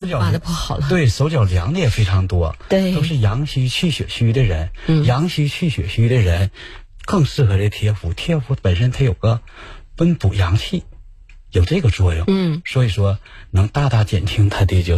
脚画的不好了。 对，手脚凉的也非常多， 对， 都是阳虚气血虚的人。阳虚气血虚的人更适合这贴符。贴符本身它有个温补阳气，有这个作用。所以说能大大减轻他的